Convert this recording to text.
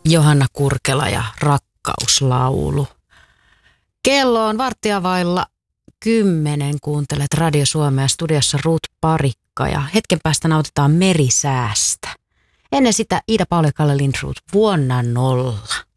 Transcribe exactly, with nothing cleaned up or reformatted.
Johanna Kurkela ja Rakkauslaulu. Kello on varttia vailla kymmenen. Kuuntelet Radio Suomea, studiossa Ruut Parikka ja hetken päästä nautitaan Merisäästä. Ennen sitä Iida Pauli ja Kalle Lindroth, Vuonna nolla.